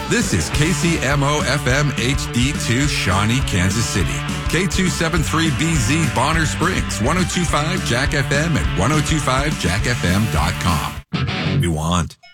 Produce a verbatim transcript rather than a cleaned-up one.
This is K C M O F M H D two, Shawnee, Kansas City. K two seventy-three B Z, Bonner Springs, ten twenty-five Jack F M and ten twenty-five jack f m dot com. We want.